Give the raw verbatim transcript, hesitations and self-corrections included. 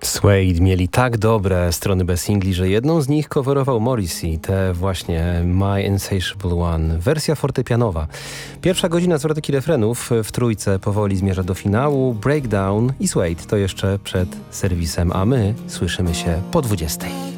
Suede mieli tak dobre strony bez singli, że jedną z nich coverował Morrissey, te właśnie My Insatiable One, wersja fortepianowa. Pierwsza godzina zwrotek i refrenów w trójce powoli zmierza do finału. Breakdown i Suede to jeszcze przed serwisem, a my słyszymy się po dwudziestej.